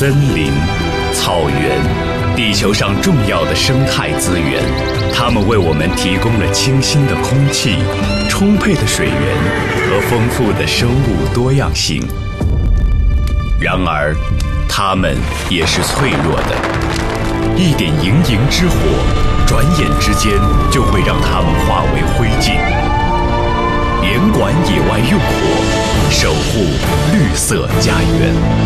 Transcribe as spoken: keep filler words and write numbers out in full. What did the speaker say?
森林、草原，地球上重要的生态资源，它们为我们提供了清新的空气、充沛的水源和丰富的生物多样性。然而，它们也是脆弱的，一点营营之火，转眼之间就会让它们化为灰烬。严管野外用火，守护绿色家园。